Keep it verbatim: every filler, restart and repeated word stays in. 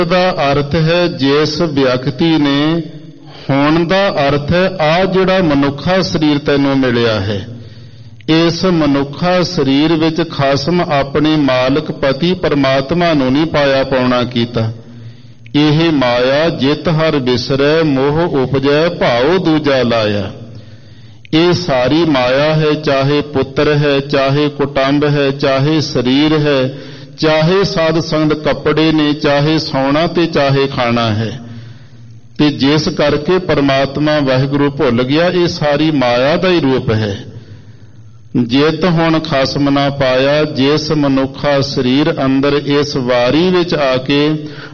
ਦਾ ਅਰਥ ਹੈ ਜਿਸ ਵਿਅਕਤੀ ਨੇ, ਹੋਣ ਦਾ ਅਰਥ ਹੈ ਆ ਜਿਹੜਾ ਮਨੁੱਖਾ ਸਰੀਰ ਤੈਨੂੰ ਮਿਲਿਆ ਹੈ, ਇਸ ਮਨੁੱਖਾ ਸਰੀਰ ਵਿੱਚ ਖਾਸਮ ਆਪਣੇ ਮਾਲਕ ਪਤੀ ਪਰਮਾਤਮਾ ਨੂੰ ਨਹੀਂ ਪਾਇਆ ਪਾਉਣਾ ਕੀਤਾ। ਇਹ ਮਾਇਆ ਜਿਤ ਹਰ ਬਿਸਰੈ, ਮੋਹ ਉਪਜੈ ਭਾਉ ਦੂਜਾ ਲਾਇਆ। ਇਹ ਸਾਰੀ ਮਾਇਆ ਹੈ, ਚਾਹੇ ਪੁੱਤਰ ਹੈ, ਚਾਹੇ ਕੁਟੰਬ ਹੈ, ਚਾਹੇ ਸਰੀਰ ਹੈ, ਚਾਹੇ ਸਾਧ ਸੰਗਤ ਕੱਪੜੇ ਨੇ, ਚਾਹੇ ਸੌਣਾ ਤੇ ਚਾਹੇ ਖਾਣਾ ਹੈ। ਤੇ ਜਿਸ ਕਰਕੇ ਪਰਮਾਤਮਾ ਵਾਹਿਗੁਰੂ ਭੁੱਲ ਗਿਆ, ਇਹ ਸਾਰੀ ਮਾਇਆ ਦਾ ਹੀ ਰੂਪ ਹੈ। ਜਿਤ ਹੁਣ ਖਸਮ ਨਾ ਪਾਇਆ, ਜਿਸ ਮਨੁੱਖਾ ਸਰੀਰ ਅੰਦਰ ਇਸ ਵਾਰੀ ਵਿੱਚ ਆ ਕੇ